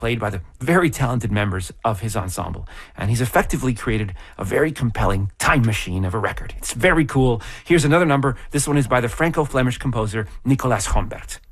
played by the very talented members of his ensemble. And he's effectively created a very compelling time machine of a record. It's very cool. Here's another number. This one is by the Franco-Flemish composer Nicolas Gombert.